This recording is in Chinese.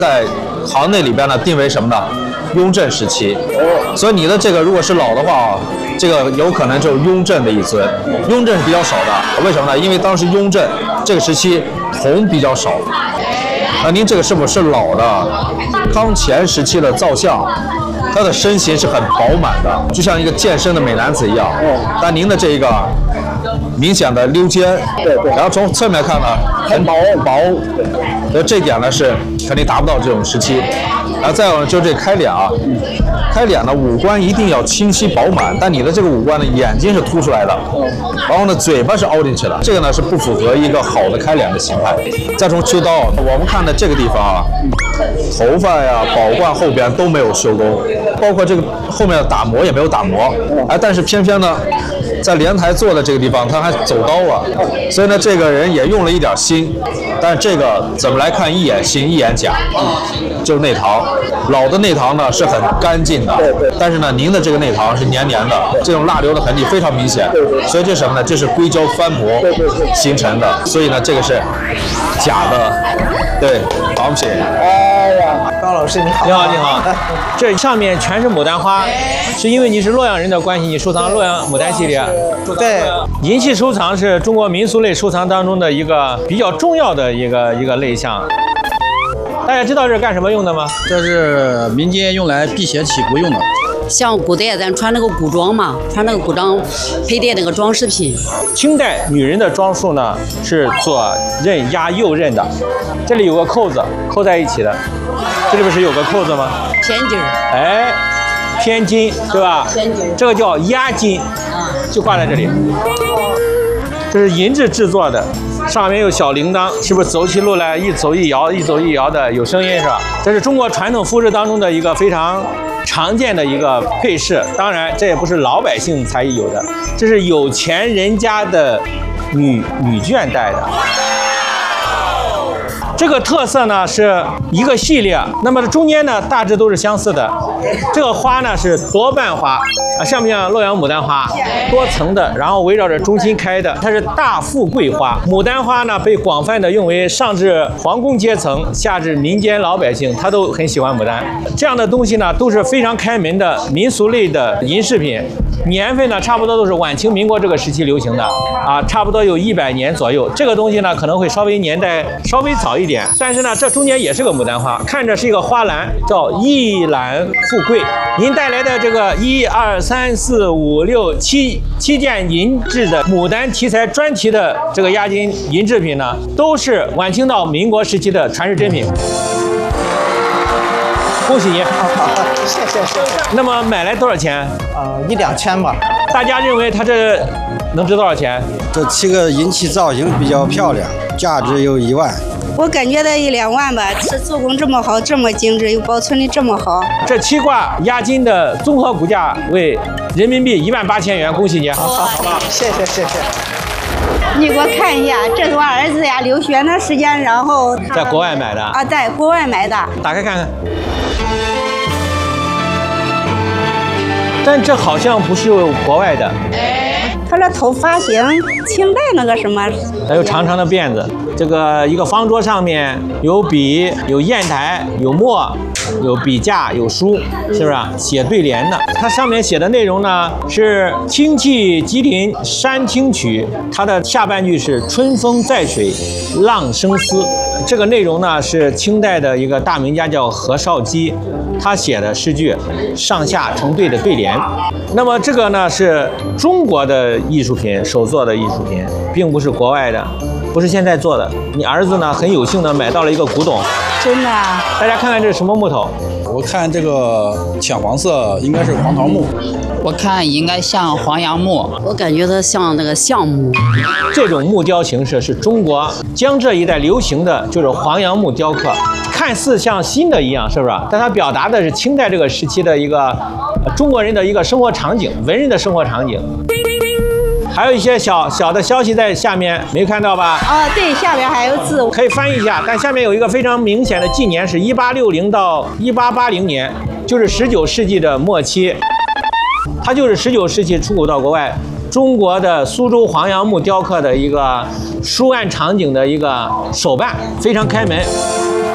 在行内里边呢定为什么呢？雍正时期。所以你的这个如果是老的话，这个有可能就是雍正的一尊。雍正是比较少的，为什么呢？因为当时雍正这个时期铜比较少。那您这个是不是老的康乾时期的造像？他的身形是很饱满的，就像一个健身的美男子一样。但您的这个明显的溜肩，然后从侧面看呢，很薄，这点呢是肯定达不到这种时期。然后再有呢，就是这开脸啊，开脸呢五官一定要清晰饱满，但你的这个五官呢，眼睛是凸出来的，然后呢嘴巴是凹进去的，这个呢是不符合一个好的开脸的形态。再从修刀，我们看的这个地方啊，头发呀、宝冠后边都没有修工，包括这个后面的打磨也没有打磨，但是偏偏呢，在莲台坐的这个地方他还走刀了，所以呢这个人也用了一点心，但是这个怎么来看一眼心一眼假，就是内堂。老的内堂呢是很干净的，但是呢您的这个内堂是黏黏的，这种蜡流的痕迹非常明显，所以这是什么呢？这是硅胶翻模形成的，所以呢这个是假的，对，仿品。 哎呀，高老师你好。 你好，你好。这上面全是牡丹花，是因为你是洛阳人的关系，你收藏洛阳牡丹系列。 对， 银器收藏是中国民俗类收藏当中的一个比较重要的一个类项。大家知道这是干什么用的吗？ 这是民间用来辟邪祈福用的。 像古代咱穿那个古装嘛，穿那个古装佩戴那个装饰品。 清代女人的装束呢是左衽压右衽的，这里有个扣子扣在一起的，这里不是有个扣子吗？ 偏襟儿。 哎，偏襟对吧？ 偏襟。 这个叫压襟，就挂在这里。这是银质制作的，上面有小铃铛，是不是走起路来一走一摇，一走一摇的有声音是吧？这是中国传统服饰当中的一个非常常见的一个配饰，当然这也不是老百姓才有的，这是有钱人家的女眷戴的。这个特色呢是一个系列，那么中间呢大致都是相似的。这个花呢是多瓣花啊，像不像洛阳牡丹花？多层的，然后围绕着中心开的，它是大富贵花。牡丹花呢被广泛的用为上至皇宫阶层，下至民间老百姓，他都很喜欢牡丹。这样的东西呢都是非常开门的民俗类的银饰品。年份呢，差不多都是晚清民国这个时期流行的啊，差不多有100年左右。这个东西呢，可能会稍微年代稍微早一点，但是呢，这中间也是个牡丹花，看着是一个花篮，叫一篮富贵。您带来的这个1、2、3、4、5、6、7件银制的牡丹题材专题的这个押金银制品呢，都是晚清到民国时期的传世珍品。恭喜您！ 好，谢谢。 那么买来多少钱 ？1、2千吧。 大家认为它这能值多少钱？ 这7个银器造型比较漂亮，价值有1万。 我感觉得1、2万吧。这做工这么好，这么精致，又保存的这么好。 这7挂押金的综合估价为人民币18000元，恭喜你！ 好，谢谢。 你给我看一下，这是我儿子呀，留学那时间，然后在国外买的啊，在国外买的。 打开看看。但这好像不是国外的。 他这头发型，清代那个什么。 还有长长的辫子。这个一个方桌上面有笔，有砚台，有墨，有笔架，有书，是不是啊？写对联的。它上面写的内容呢是“清气吉林山听曲”，它的下半句是“春风在水浪生丝”。这个内容呢是清代的一个大名家叫何绍基，他写的诗句，上下成对的对联。那么这个呢是中国的艺术品，手做的艺术品，并不是国外的，不是现在做的。你儿子呢很有幸的买到了一个古董， 真的啊？ 大家看看这是什么木头？ 我看这个浅黄色应该是黄桃木， 我看应该像黄杨木，我感觉它像那个橡木。 这种木雕形式是中国江浙一带流行的，就是黄杨木雕刻，看似像新的一样，是不是？但它表达的是清代这个时期的一个中国人的一个生活场景，文人的生活场景。还有一些小的消息在下面，没看到吧？ 哦，对，下边还有字， 可以翻译一下。但下面有一个非常明显的纪年，是1860到1880年，就是19世纪的末期。它就是19世纪出口到国外，中国的苏州黄杨木雕刻的一个书案场景的一个手办，非常开门。